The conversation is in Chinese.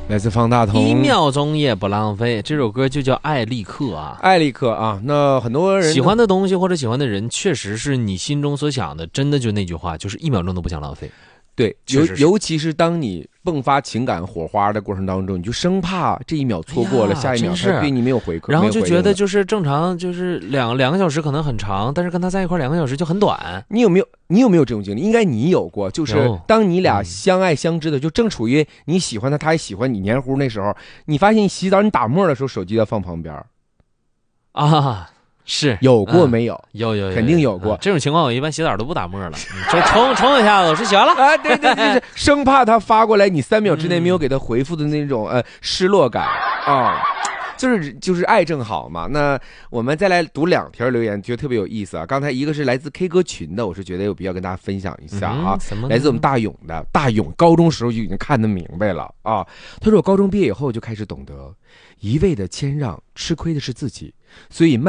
来自方大同 ，1秒钟也不浪费。这首歌就叫《爱立刻》啊， 艾利克啊。那很多人喜欢的东西或者喜欢的人，确实是你心中所想的，真的就那句话，就是1秒钟都不想浪费。 对， 确实是尤其是当你迸发情感火花的过程当中，你就生怕这1秒错过了， 哎呀下一秒真是他对你没有回馈， 然后就觉得没有回应了就是正常，就是两个小时可能很长，但是跟他在一块2个小时就很短。 你有没有这种经历？应该你有过，就是有当你俩相爱相知的，就正处于你喜欢他，他也喜欢你黏糊那时候，你发现你洗澡你打沫的时候，手机要放旁边， 啊，是有过没有？ 有， 肯定有过这种情况我一般洗澡都不打沫了，就冲一下子，我说洗完了。 啊，对，就是生怕他发过来，你3秒之内没有给他回复的那种失落感啊。就是爱正好嘛。那我们再来读2条留言，觉得特别有意思啊。刚才一个是来自 K 歌群的，我是觉得有必要跟大家分享一下啊。来自我们大勇的，大勇高中时候就已经看得明白了啊。他说我高中毕业以后就开始懂得，一味的谦让，吃亏的是自己，所以